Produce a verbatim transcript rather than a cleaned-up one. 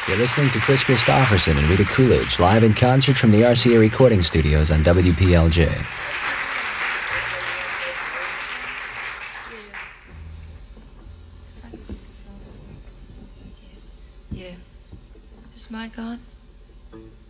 You're listening to Chris Christopherson and Rita Coolidge live in concert from the R C A Recording Studios on W P L J. Yeah. Is this mic on?